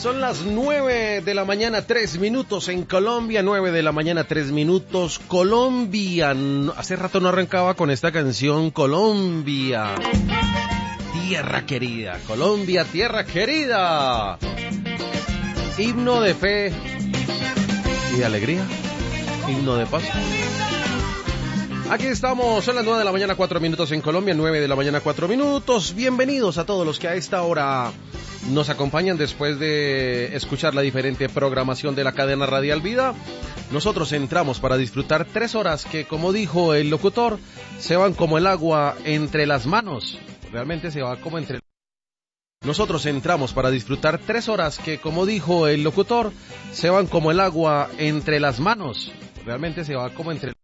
Son las 9 de la mañana, 3 minutos en Colombia, 9 de la mañana, 3 minutos. Colombia, hace rato no arrancaba con esta canción, Colombia. Tierra querida, Colombia, tierra querida. Himno de fe y de alegría, himno de paz. Aquí estamos, son las 9 de la mañana, 4 minutos en Colombia, 9 de la mañana, 4 minutos. Bienvenidos a todos los que a esta hora nos acompañan después de escuchar la diferente programación de la cadena radial Vida. Nosotros entramos para disfrutar 3 horas que, como dijo el locutor, se van como el agua entre las manos. Realmente se va como entre... Nosotros entramos para disfrutar 3 horas que, como dijo el locutor, se van como el agua entre las manos. Realmente se va como entre...